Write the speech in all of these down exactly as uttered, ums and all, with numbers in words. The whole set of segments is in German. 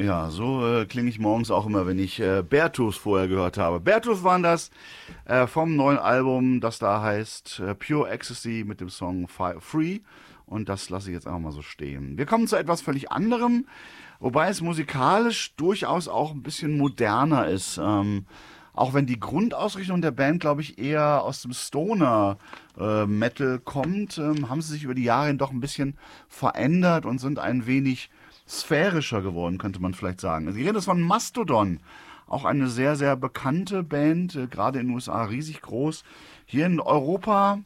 Ja, so äh, klinge ich morgens auch immer, wenn ich äh, Beartooth vorher gehört habe. Beartooth waren das äh, vom neuen Album, das da heißt äh, Pure Ecstasy mit dem Song Fi- Free. Und das lasse ich jetzt einfach mal so stehen. Wir kommen zu etwas völlig anderem, wobei es musikalisch durchaus auch ein bisschen moderner ist. Ähm, auch wenn die Grundausrichtung der Band, glaube ich, eher aus dem Stoner äh, Metal kommt, ähm, haben sie sich über die Jahre hin doch ein bisschen verändert und sind ein wenig sphärischer geworden, könnte man vielleicht sagen. Also, die Rede ist von Mastodon. Auch eine sehr, sehr bekannte Band, äh, gerade in den U S A riesig groß. Hier in Europa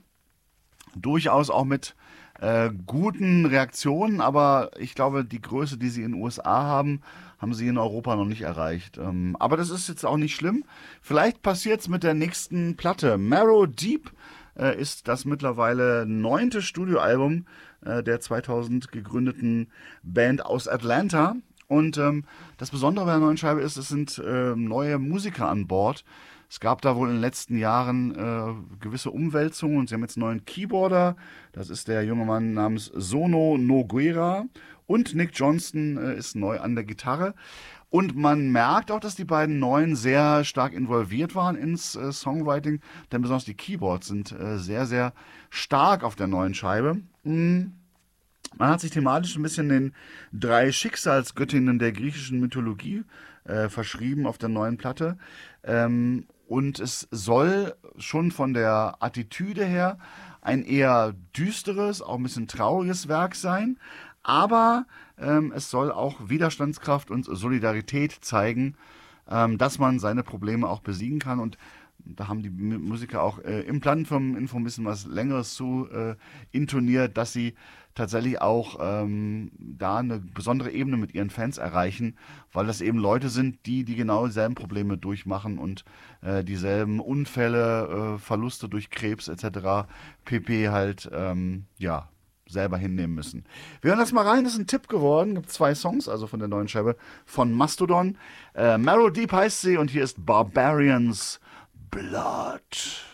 durchaus auch mit äh, guten Reaktionen, aber ich glaube, die Größe, die sie in den U S A haben, haben sie in Europa noch nicht erreicht. Ähm, aber das ist jetzt auch nicht schlimm. Vielleicht passiert es mit der nächsten Platte. Marrow Deep äh, ist das mittlerweile neunte Studioalbum äh, der zweitausend gegründeten Band aus Atlanta. Und ähm, das Besondere bei der neuen Scheibe ist, es sind äh, neue Musiker an Bord. Es gab da wohl in den letzten Jahren äh, gewisse Umwälzungen und sie haben jetzt einen neuen Keyboarder. Das ist der junge Mann namens Sono Nogueira. Und Nick Johnston äh, ist neu an der Gitarre. Und man merkt auch, dass die beiden Neuen sehr stark involviert waren ins äh, Songwriting, denn besonders die Keyboards sind äh, sehr, sehr stark auf der neuen Scheibe. Mm. Man hat sich thematisch ein bisschen den drei Schicksalsgöttinnen der griechischen Mythologie äh, verschrieben auf der neuen Platte. Ähm, und es soll schon von der Attitüde her ein eher düsteres, auch ein bisschen trauriges Werk sein. Aber ähm, es soll auch Widerstandskraft und Solidarität zeigen, ähm, dass man seine Probleme auch besiegen kann. Und da haben die M- Musiker auch äh, im Plattenfirmeninfo ein bisschen was Längeres zu äh, intoniert, dass sie tatsächlich auch ähm, da eine besondere Ebene mit ihren Fans erreichen, weil das eben Leute sind, die die genau dieselben Probleme durchmachen und äh, dieselben Unfälle, äh, Verluste durch Krebs et cetera pp. Halt, ähm, ja, selber hinnehmen müssen. Wir hören das mal rein, das ist ein Tipp geworden. Gibt zwei Songs, also von der neuen Scheibe von Mastodon. Äh, Marrow Deep heißt sie und hier ist Barbarians Blood.